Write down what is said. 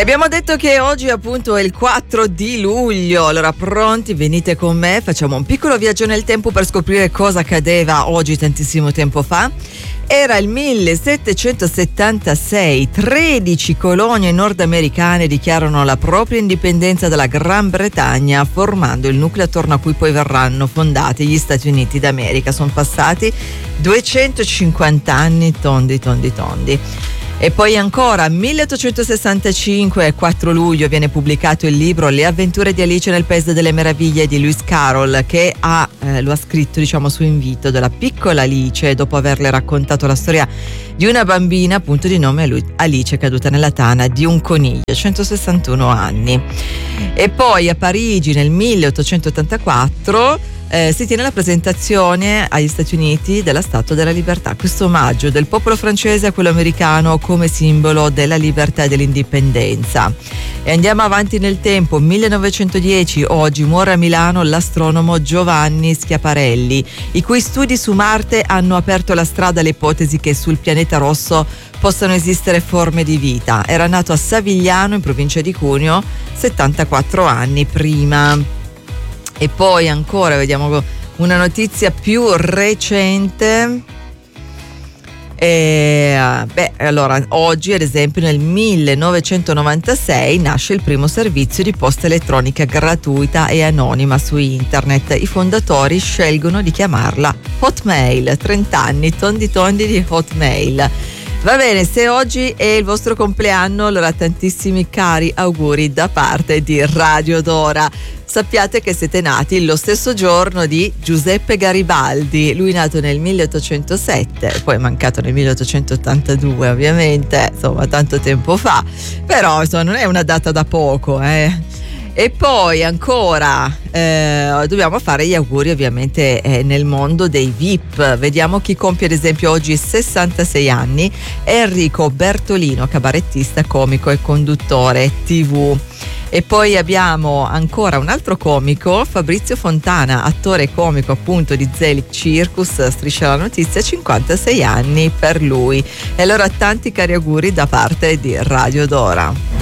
abbiamo detto che oggi appunto è il 4 di luglio, allora pronti? Venite con me, facciamo un piccolo viaggio nel tempo per scoprire cosa accadeva oggi tantissimo tempo fa. Era il 1776, 13 colonie nordamericane dichiarano la propria indipendenza dalla Gran Bretagna, formando il nucleo attorno a cui poi verranno fondati gli Stati Uniti d'America. Sono passati 250 anni tondi. E poi ancora 1865, 4 luglio, viene pubblicato il libro Le avventure di Alice nel Paese delle Meraviglie di Lewis Carroll, che lo ha scritto su invito della piccola Alice, dopo averle raccontato la storia di una bambina appunto di nome Alice caduta nella tana di un coniglio, 161 anni. E poi a Parigi nel 1884 si tiene la presentazione agli Stati Uniti della Statua della Libertà, questo omaggio del popolo francese a quello americano come simbolo della libertà e dell'indipendenza. E andiamo avanti nel tempo, 1910, oggi muore a Milano l'astronomo Giovanni Schiaparelli, i cui studi su Marte hanno aperto la strada all'ipotesi che sul pianeta rosso possano esistere forme di vita. Era nato a Savigliano, in provincia di Cuneo, 74 anni prima. E poi ancora vediamo una notizia più recente. Allora, oggi ad esempio nel 1996 nasce il primo servizio di posta elettronica gratuita e anonima su internet. I fondatori scelgono di chiamarla Hotmail, 30 anni tondi di Hotmail. Va bene, se oggi è il vostro compleanno, allora tantissimi cari auguri da parte di Radio Dora. Sappiate che siete nati lo stesso giorno di Giuseppe Garibaldi, lui nato nel 1807, poi è mancato nel 1882 ovviamente, insomma tanto tempo fa, però insomma non è una data da poco, E poi ancora dobbiamo fare gli auguri ovviamente nel mondo dei VIP. Vediamo chi compie ad esempio oggi 66 anni, Enrico Bertolino, cabarettista, comico e conduttore TV. E poi abbiamo ancora un altro comico, Fabrizio Fontana, attore e comico appunto di Zelig Circus, Striscia la Notizia, 56 anni per lui. E allora tanti cari auguri da parte di Radio Dora.